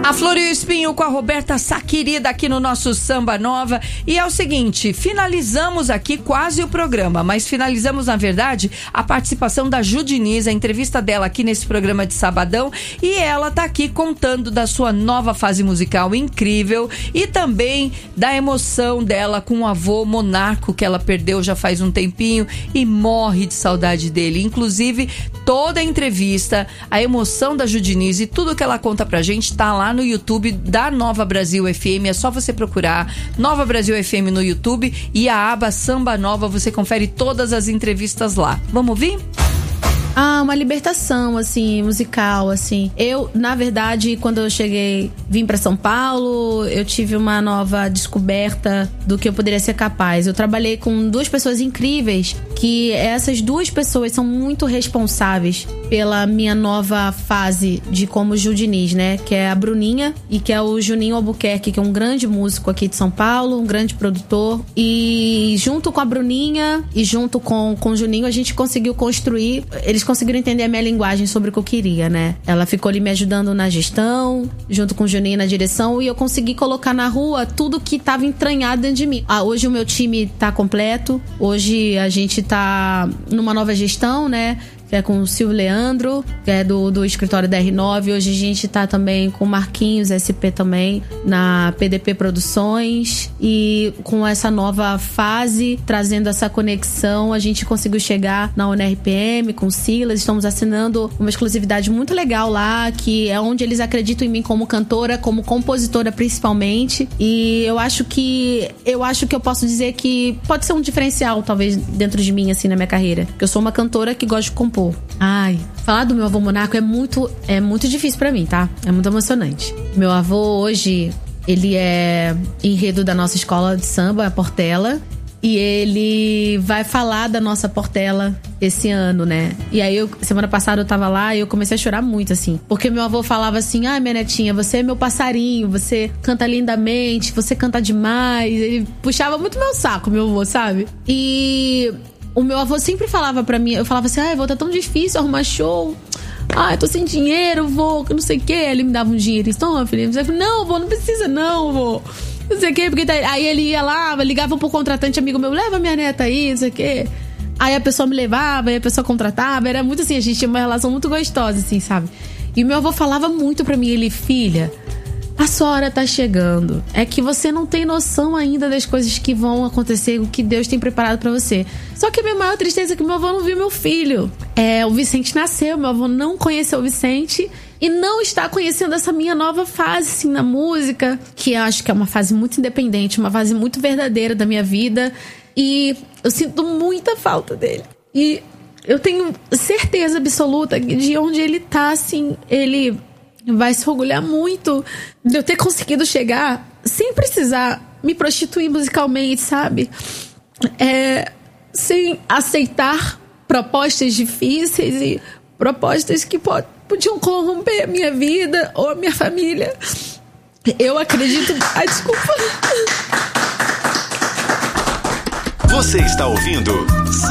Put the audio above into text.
A Flor e o Espinho com a Roberta Saquerida aqui no nosso Samba Nova. E é o seguinte, finalizamos aqui quase o programa, mas finalizamos, na verdade, a participação da Ju Diniz, a entrevista dela aqui nesse programa de sabadão. E ela tá aqui contando da sua nova fase musical incrível e também da emoção dela com o avô Monarco, que ela perdeu já faz um tempinho e morre de saudade dele. Inclusive, toda a entrevista, a emoção da Ju Diniz e tudo que ela conta pra gente tá lá no YouTube da Nova Brasil FM. É só você procurar Nova Brasil FM no YouTube e a aba Samba Nova, você confere todas as entrevistas lá. Vamos ouvir? Uma libertação, assim, musical, assim. Eu, na verdade, quando eu vim pra São Paulo, eu tive uma nova descoberta do que eu poderia ser capaz. Eu trabalhei com duas pessoas incríveis, que essas duas pessoas são muito responsáveis pela minha nova fase de como Ju Diniz, né? Que é a Bruninha e que é o Juninho Albuquerque, que é um grande músico aqui de São Paulo, um grande produtor. E junto com a Bruninha e junto com o Juninho, a gente conseguiu construir... Eles conseguiram entender a minha linguagem sobre o que eu queria, né? Ela ficou ali me ajudando na gestão, junto com o Juninho na direção, e eu consegui colocar na rua tudo que estava entranhado dentro de mim. Hoje o meu time tá completo, hoje a gente tá numa nova gestão, né? Que é com o Silvio Leandro, que é do escritório da R9. Hoje a gente tá também com o Marquinhos SP também, na PDP Produções. E com essa nova fase, trazendo essa conexão, a gente conseguiu chegar na UNRPM com o Silas. Estamos assinando uma exclusividade muito legal lá, que é onde eles acreditam em mim como cantora, como compositora principalmente. E eu acho que eu posso dizer que pode ser um diferencial, talvez, dentro de mim, assim, na minha carreira. Porque eu sou uma cantora que gosta de compor. Falar do meu avô Monarco é muito difícil pra mim, tá? É muito emocionante. Meu avô hoje, ele é enredo da nossa escola de samba, a Portela. E ele vai falar da nossa Portela esse ano, né? E aí, semana passada eu tava lá e eu comecei a chorar muito, assim. Porque meu avô falava assim, minha netinha, você é meu passarinho, você canta lindamente, você canta demais. Ele puxava muito meu saco, meu avô, sabe? E... o meu avô sempre falava pra mim, eu falava assim, vô, tá tão difícil arrumar show. Eu tô sem dinheiro, vô, não sei o que. Ele me dava um dinheiro. Então, filho, eu falei, não, vô, não precisa não, vô. Não sei o que, porque aí ele ia lá, ligava pro contratante amigo meu, leva minha neta aí, não sei o que. Aí a pessoa me levava, aí a pessoa contratava. Era muito assim, a gente tinha uma relação muito gostosa, assim, sabe? E o meu avô falava muito pra mim, ele, filha, a sua hora tá chegando. É que você não tem noção ainda das coisas que vão acontecer, o que Deus tem preparado pra você. Só que a minha maior tristeza é que meu avô não viu meu filho. O Vicente nasceu, meu avô não conheceu o Vicente e não está conhecendo essa minha nova fase, assim, na música, que eu acho que é uma fase muito independente, uma fase muito verdadeira da minha vida. E eu sinto muita falta dele. E eu tenho certeza absoluta de onde ele tá, assim, ele vai se orgulhar muito de eu ter conseguido chegar sem precisar me prostituir musicalmente, sabe? Sem aceitar propostas difíceis e propostas que podiam corromper a minha vida ou a minha família. Eu acredito... desculpa. Você está ouvindo